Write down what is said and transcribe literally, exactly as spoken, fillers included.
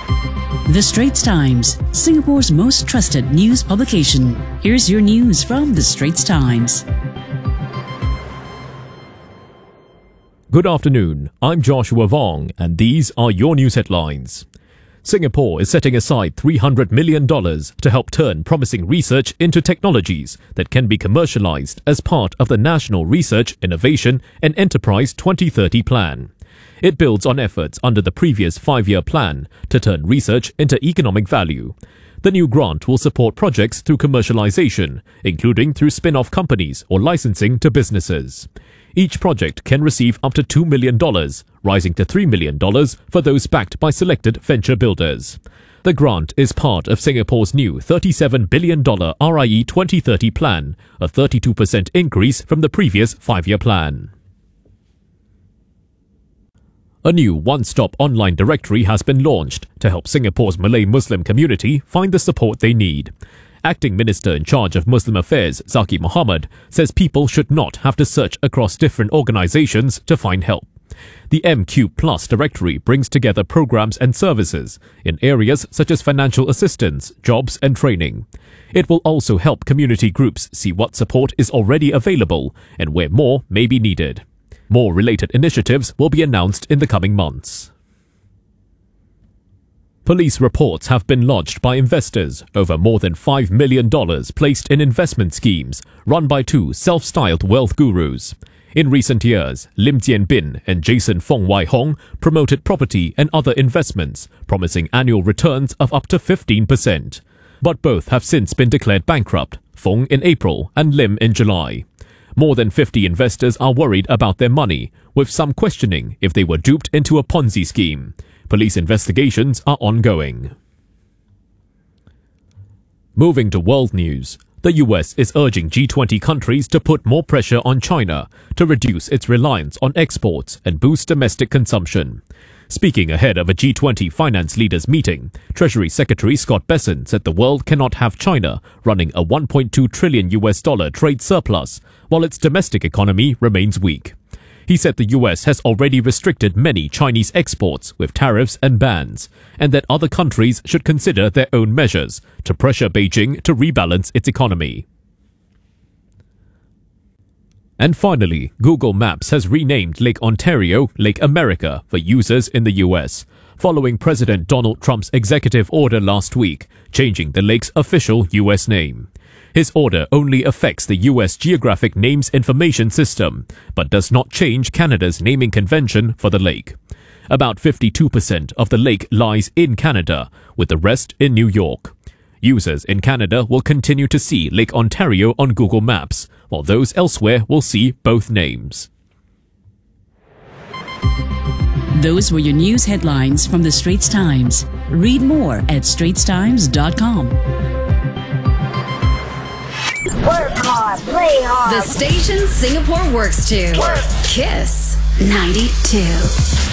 The Straits Times, Singapore's most trusted news publication. Here's your news from The Straits Times. Good afternoon, I'm Joshua Vong, and these are your news headlines. Singapore is setting aside three hundred million dollars to help turn promising research into technologies that can be commercialized as part of the National Research, Innovation and Enterprise twenty thirty plan. It builds on efforts under the previous five-year plan to turn research into economic value. The new grant will support projects through commercialization, including through spin-off companies or licensing to businesses. Each project can receive up to two million dollars, rising to three million dollars for those backed by selected venture builders. The grant is part of Singapore's new thirty-seven billion dollars R I E twenty thirty plan, a thirty-two percent increase from the previous five-year plan. A new one-stop online directory has been launched to help Singapore's Malay Muslim community find the support they need. Acting Minister in charge of Muslim Affairs, Zaki Mohammed, says people should not have to search across different organizations to find help. The M Q Plus directory brings together programs and services in areas such as financial assistance, jobs and training. It will also help community groups see what support is already available and where more may be needed. More related initiatives will be announced in the coming months. Police reports have been lodged by investors over more than five million dollars placed in investment schemes run by two self-styled wealth gurus. In recent years, Lim Jian Bin and Jason Fong Wai Hong promoted property and other investments, promising annual returns of up to fifteen percent. But both have since been declared bankrupt, Fong in April and Lim in July. More than fifty investors are worried about their money, with some questioning if they were duped into a Ponzi scheme. Police investigations are ongoing. Moving to world news, the U S is urging G twenty countries to put more pressure on China to reduce its reliance on exports and boost domestic consumption. Speaking ahead of a G twenty finance leaders meeting, Treasury Secretary Scott Bessent said the world cannot have China running a one point two trillion U S dollar trade surplus while its domestic economy remains weak. He said the U S has already restricted many Chinese exports with tariffs and bans, and that other countries should consider their own measures to pressure Beijing to rebalance its economy. And finally, Google Maps has renamed Lake Ontario Lake America for users in the U S, following President Donald Trump's executive order last week, changing the lake's official U S name. His order only affects the U S Geographic Names Information System, but does not change Canada's naming convention for the lake. About fifty-two percent of the lake lies in Canada, with the rest in New York. Users in Canada will continue to see Lake Ontario on Google Maps, while those elsewhere will see both names. Those were your news headlines from The Straits Times. Read more at straits times dot com. Work hard, play hard. The station Singapore works to. Work. Kiss ninety-two.